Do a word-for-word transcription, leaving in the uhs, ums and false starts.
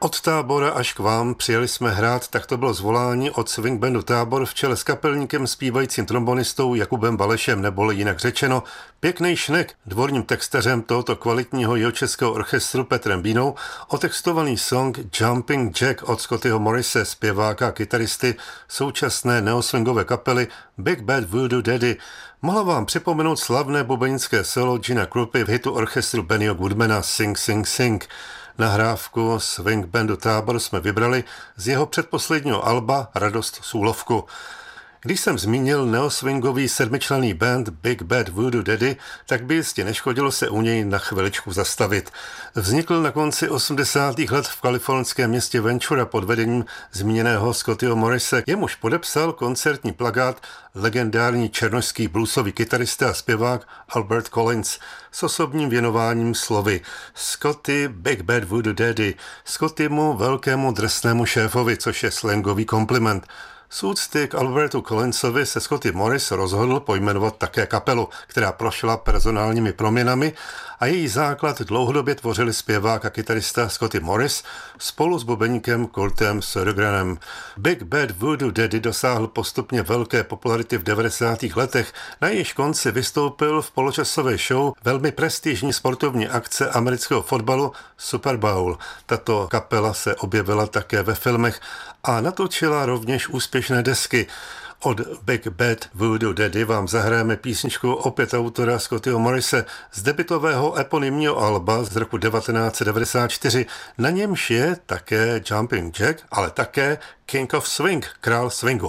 Od Tábora až k vám přijeli jsme hrát, tak to bylo zvolání od swing bandu Tábor v čele s kapelníkem zpívajícím trombonistou Jakubem Balešem, neboli jinak řečeno Pěknej šnek, dvorním textařem tohoto kvalitního jihočeského orchestru Petrem Bínou, otextovaný song Jumping Jack od Scottyho Morrise, zpěváka a kytaristy současné neoswingové kapely Big Bad Voodoo Daddy. Mohla vám připomenout slavné bubenické solo Gina Krupy v hitu orchestru Bennyho Goodmana Sing Sing Sing. Nahrávku swing bandu Tábor jsme vybrali z jeho předposledního alba Radost z úlovku. Když jsem zmínil neoswingový sedmičlenný band Big Bad Voodoo Daddy, tak by jistě neškodilo se u něj na chviličku zastavit. Vznikl na konci osmdesátých let v kalifornském městě Ventura pod vedením zmíněného Scottyho Morrise, jemuž podepsal koncertní plakát legendární černošský bluesový kytarista a zpěvák Albert Collins s osobním věnováním slovy Scotty Big Bad Voodoo Daddy, Scottymu velkému drsnému šéfovi, což je slangový kompliment. Z úcty k Albertu Collinsovi se Scotty Morris rozhodl pojmenovat také kapelu, která prošla personálními proměnami a její základ dlouhodobě tvořili zpěvák a kytarista Scotty Morris spolu s bubeníkem Kurtem Södergrenem. Big Bad Voodoo Daddy dosáhl postupně velké popularity v devadesátých letech, na jejíž konci vystoupil v poločasové show velmi prestižní sportovní akce amerického fotbalu Super Bowl. Tato kapela se objevila také ve filmech a natočila rovněž úspěšné desky. Od Big Bad Voodoo Daddy vám zahrajeme písničku opět autora Scottyho Morrise z debutového eponymního alba z roku devatenáct set devadesát čtyři. Na němž je také Jumping Jack, ale také King of Swing, král swingu.